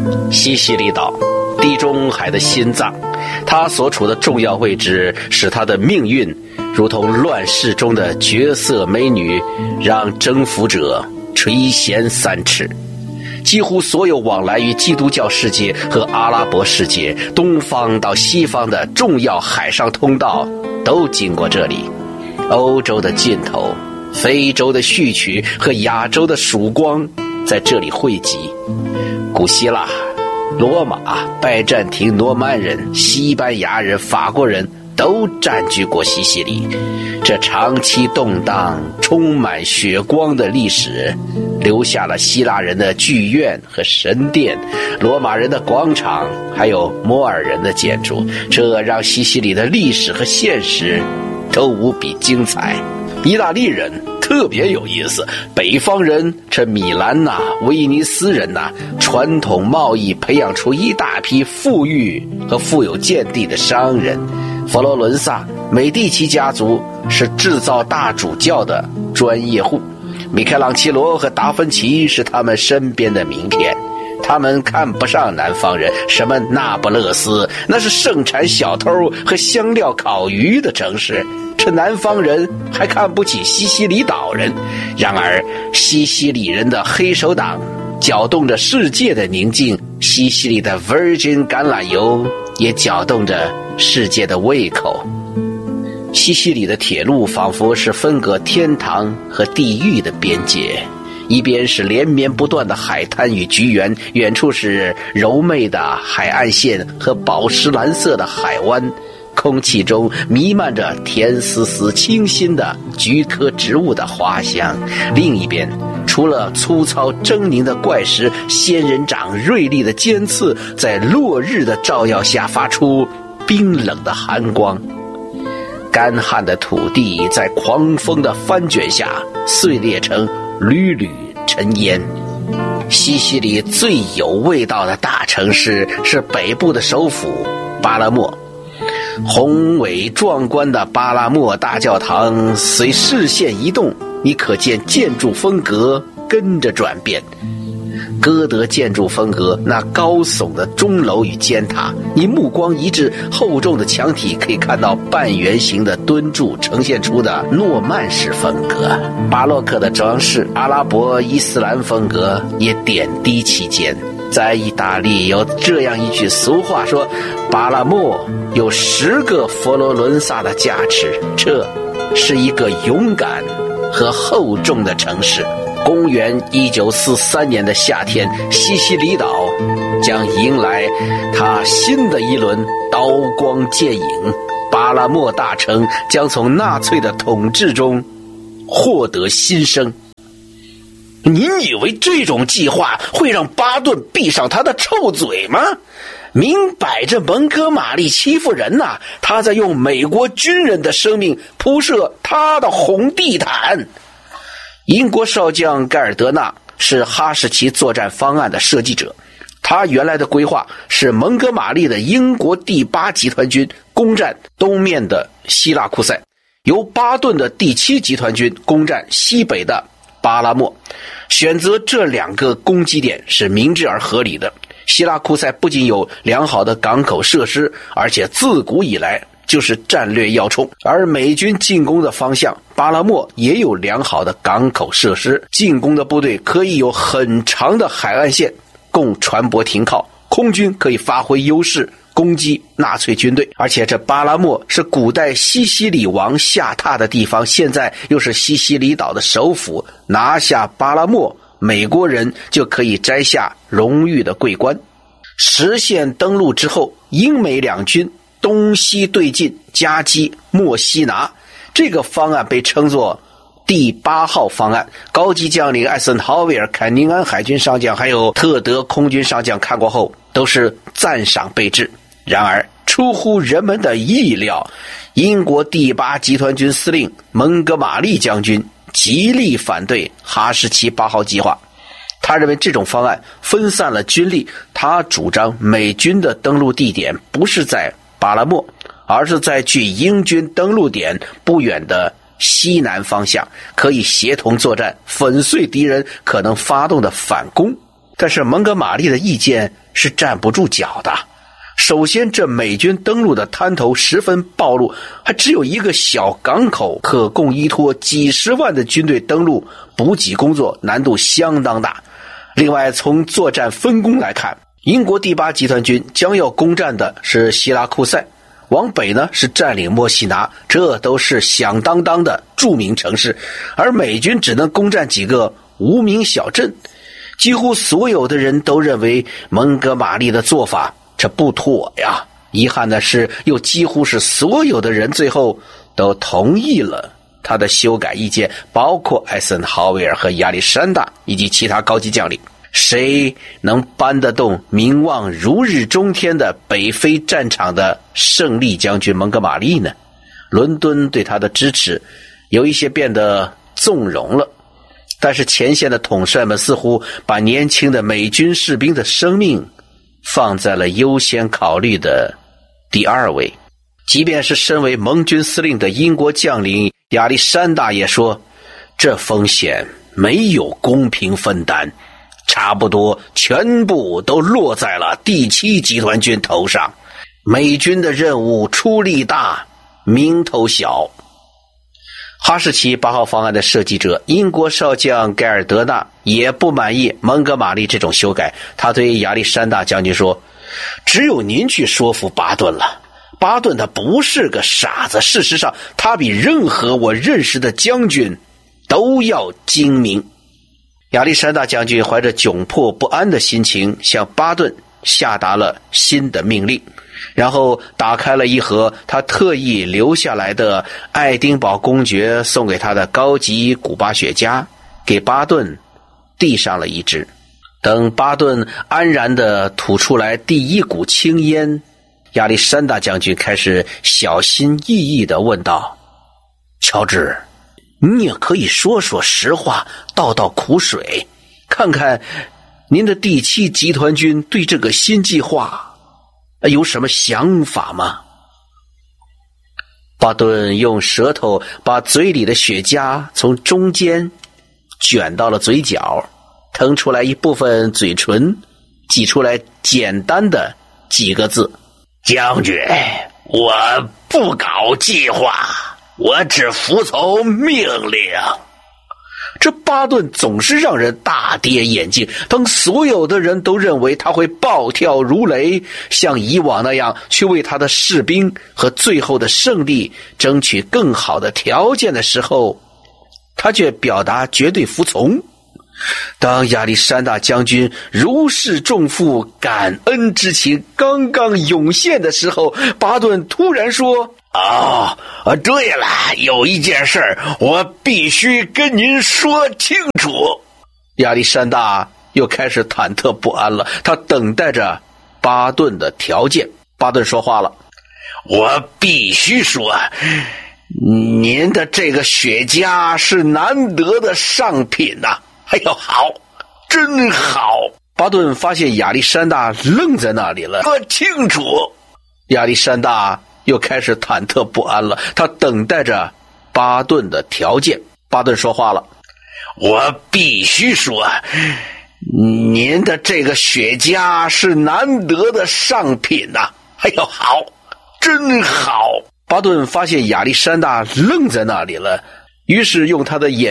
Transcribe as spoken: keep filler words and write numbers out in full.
西西里岛，地中海的心脏，它所处的重要位置使它的命运如同乱世中的绝色美女，让征服者垂涎三尺。几乎所有往来于基督教世界和阿拉伯世界东方到西方的重要海上通道都经过这里。欧洲的尽头，非洲的序曲和亚洲的曙光在这里汇集。古希腊、罗马、拜占庭、诺曼人、西班牙人、法国人都占据过西西里。这长期动荡、充满血光的历史，留下了希腊人的剧院和神殿，罗马人的广场，还有摩尔人的建筑。这让西西里的历史和现实都无比精彩。意大利人特别有意思，北方人这米兰呐、威尼斯人呐，传统贸易培养出一大批富裕和富有见地的商人。佛罗伦萨美第奇家族是制造大主教的专业户，米开朗基罗和达芬奇是他们身边的名片。他们看不上南方人，什么那不勒斯，那是盛产小偷和香料烤鱼的城市。这南方人还看不起西西里岛人。然而西西里人的黑手党搅动着世界的宁静，西西里的 Virgin 橄榄油也搅动着世界的胃口。西西里的铁路仿佛是分隔天堂和地狱的边界，一边是连绵不断的海滩与菊园，远处是柔媚的海岸线和宝石蓝色的海湾，空气中弥漫着甜丝丝清新的菊科植物的花香。另一边，除了粗糙狰狞的怪石，仙人掌锐利的尖刺在落日的照耀下发出冰冷的寒光。干旱的土地在狂风的翻卷下碎裂成缕缕尘烟。西西里最有味道的大城市是北部的首府巴勒莫。宏伟壮观的巴拉莫大教堂随视线移动，你可见建筑风格跟着转变。歌德建筑风格那高耸的钟楼与尖塔，你目光移至厚重的墙体，可以看到半圆形的墩柱呈现出的诺曼式风格。巴洛克的装饰，阿拉伯伊斯兰风格也点滴其间。在意大利有这样一句俗话说，巴拉莫有十个佛罗伦萨的加持，这是一个勇敢和厚重的城市。公元一九四三年的夏天，西西里岛将迎来它新的一轮刀光剑影，巴拉莫大城将从纳粹的统治中获得新生。您以为这种计划会让巴顿闭上他的臭嘴吗？明摆着蒙哥马利欺负人呐、啊！他在用美国军人的生命铺设他的红地毯。英国少将盖尔德纳是哈士奇作战方案的设计者，他原来的规划是蒙哥马利的英国第八集团军攻占东面的希拉库塞，由巴顿的第七集团军攻占西北的巴拉莫。选择这两个攻击点是明智而合理的。希拉库塞不仅有良好的港口设施，而且自古以来就是战略要冲，而美军进攻的方向巴拉莫也有良好的港口设施，进攻的部队可以有很长的海岸线供船舶停靠，空军可以发挥优势攻击纳粹军队。而且这巴拉莫是古代西西里王下榻的地方，现在又是西西里岛的首府，拿下巴拉莫，美国人就可以摘下荣誉的桂冠。实现登陆之后，英美两军东西对进，夹击墨西拿。这个方案被称作第八号方案。高级将领艾森豪威尔、坎宁安海军上将还有特德空军上将看过后都是赞赏备至。然而出乎人们的意料，英国第八集团军司令蒙哥马利将军极力反对哈士奇八号计划。他认为这种方案分散了军力，他主张美军的登陆地点不是在巴拉莫，而是在距英军登陆点不远的西南方向，可以协同作战，粉碎敌人可能发动的反攻。 但是蒙哥马利的意见是站不住脚的。首先，这美军登陆的滩头十分暴露，还只有一个小港口可供依托，几十万的军队登陆，补给工作难度相当大。另外，从作战分工来看，英国第八集团军将要攻占的是希拉库塞，往北呢是占领墨西拿，这都是响当当的著名城市，而美军只能攻占几个无名小镇。几乎所有的人都认为蒙哥马利的做法这不妥呀。遗憾的是，又几乎是所有的人最后都同意了他的修改意见，包括艾森豪威尔和亚历山大以及其他高级将领。谁能搬得动名望如日中天的北非战场的胜利将军蒙哥马利呢？伦敦对他的支持有一些变得纵容了，但是前线的统帅们似乎把年轻的美军士兵的生命放在了优先考虑的第二位。即便是身为盟军司令的英国将领亚历山大也说，这风险没有公平分担，差不多全部都落在了第七集团军头上。美军的任务出力大，名头小。哈士奇八号方案的设计者英国少将盖尔德纳也不满意蒙哥马利这种修改，他对亚历山大将军说，只有您去说服巴顿了，巴顿他不是个傻子，事实上他比任何我认识的将军都要精明。亚历山大将军怀着窘迫不安的心情向巴顿下达了新的命令，然后打开了一盒他特意留下来的爱丁堡公爵送给他的高级古巴雪茄，给巴顿递上了一支。等巴顿安然地吐出来第一股青烟，亚历山大将军开始小心翼翼地问道，乔治，你也可以说说实话，倒倒苦水，看看您的第七集团军对这个新计划有什么想法吗？巴顿用舌头把嘴里的雪茄从中间卷到了嘴角，腾出来一部分嘴唇，挤出来简单的几个字，将军，我不搞计划，我只服从命令。这巴顿总是让人大跌眼镜，当所有的人都认为他会暴跳如雷，像以往那样去为他的士兵和最后的胜利争取更好的条件的时候，他却表达绝对服从。当亚历山大将军如释重负，感恩之情刚刚涌现的时候，巴顿突然说，哦，对了，有一件事我必须跟您说清楚。亚历山大又开始忐忑不安了，他等待着巴顿的条件。巴顿说话了，我必须说，您的这个雪茄是难得的上品呐、啊！哎呦，好，真好！巴顿发现亚历山大愣在那里了，说清楚。亚历山大又开始忐忑不安了，他等待着巴顿的条件。巴顿说话了，我必须说，您的这个雪茄是难得的上品呐、啊！哎呦，好，真好！巴顿发现亚历山大愣在那里了，于是用他的眼